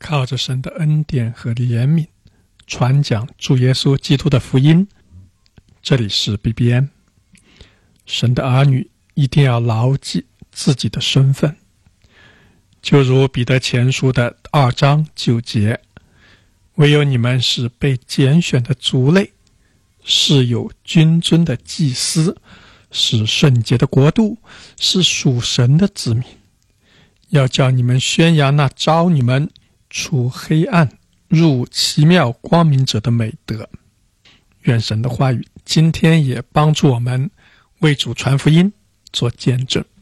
靠着神的恩典和怜悯，传讲主耶稣基督的福音。这里是 BBN。 神的儿女一定要牢记自己的身份，就如彼得前书的2章9节，唯有你们是被拣选的族类，是有君尊的祭司，是圣洁的国度，是属神的子民，要叫你们宣扬那召你们出黑暗入奇妙光明者的美德。愿神的话语今天也帮助我们为主传福音，做见证。